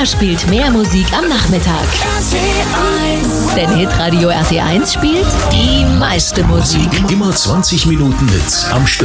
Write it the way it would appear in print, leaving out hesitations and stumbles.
Wer spielt mehr Musik am Nachmittag? RT1. Denn Hitradio RT1 spielt die meiste Musik. Immer 20 Minuten Hits am Stück.